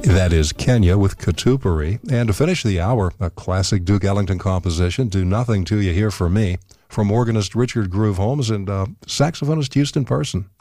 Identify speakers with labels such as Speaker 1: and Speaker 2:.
Speaker 1: That is Kenya with Katupari. And to finish the hour, a classic Duke Ellington composition, Do Nothing to You Here for Me, from organist Richard Groove Holmes and saxophonist Houston Person.